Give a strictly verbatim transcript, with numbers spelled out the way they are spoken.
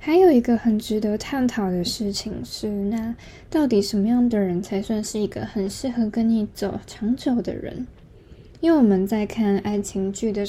还有一个很值得探讨的事情是，那到底什么样的人才算是一个很适合跟你走长久的人？因为我们在看爱情剧的